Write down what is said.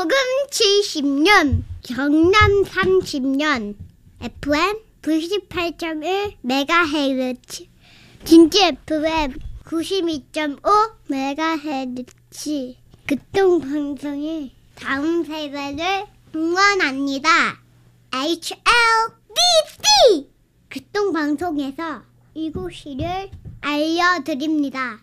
소금 70년, 경남 30년, FM 98.1MHz, 진주 FM 92.5MHz. 극동방송이 다음 세대를 응원합니다. HLBC! 극동방송에서 이곳을 알려드립니다.